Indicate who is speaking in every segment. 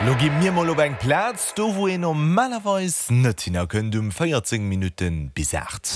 Speaker 1: Lo gi mir mal eng Platz, do wo normalerweis net hinnnerkën 14 Minuten bis 8.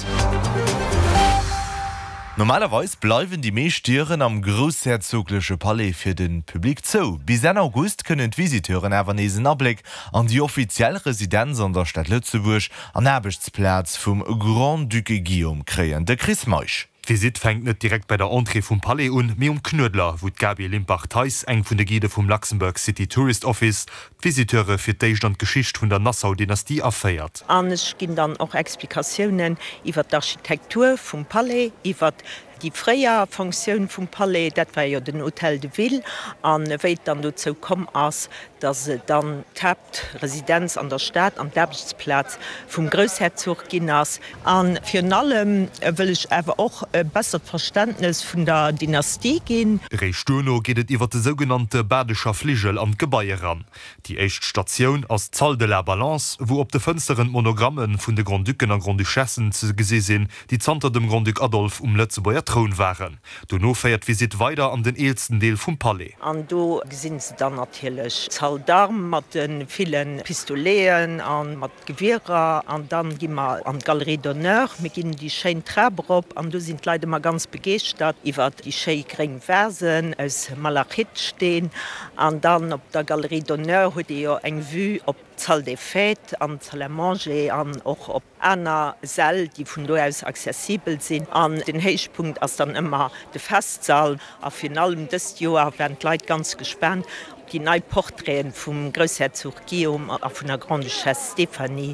Speaker 1: Normalerweis bleiwen die Meesstieren am Großherzoglesche Palais fir den Publikum zo. Bis en August kënnen Visiteuren awerneesen Abblick an die offizielle Residenz an der Stadt Lützeburg an Erbechtsplatz vum Grand Duke Guillaume kreien. De Chris Meusch.
Speaker 2: Visit fängt net direkt bei der Entrée vum Palais un, mé Knödler, wo Gabi Limbach-Theis eng vun der Gide vum Luxemburg City Tourist Office Visiteure fir d'Eichstand Geschicht vun der Nassau-Dynastie aféiert.
Speaker 3: Anch ginn dann auch Explikationen iwwer d'Architektur vum Palais, iwwer die freier Funktion vum Palais, dat war ja den Hotel de Ville, an wéit dann dazu kom ass, dat se dann tappt Residenz an der Stadt am Derbchtsplatz vum Großherzog Ginners. An fir allem will ich ewer auch besser Verständnis vun der Dynastie gin.
Speaker 2: Reichstuno gehtt iwwer de sogenannte Badescher Fligel an Gebaier ran. Die echt Station aus Zahl de la Balance, wo op de fënsteren Monogrammen vun de Grandduken an Grandduchessen ze gese sinn, die Zanter dem Grandduc Adolf Lützebauer Thron waren. Donno feiert Visit weiter an den eelsten Deel vum Palais.
Speaker 3: An do gesinn ze dann natürlich Zaldarm mat den vielen Pistoleen an mat Gewehrer, an dann gimmer an Galerie d'Honneur, mir ginn die Schein Treber op, an du sind leider mal ganz begeert, iwwer die Scheikring Versen aus Malachit stehen, an dann op der Galerie d'Honneur huet jo eng Vue op Salle des Fêtes, an Salle à Manger, an och op einer Salle, die vun do aus zesibel sind. An den Heichpunkt ass dann immer de Festsaal, a fin allem dës Joer werden Leiit ganz gespannt. Die neue Porträts vom Großherzog Guillaume und von der Grande Duchesse Stephanie.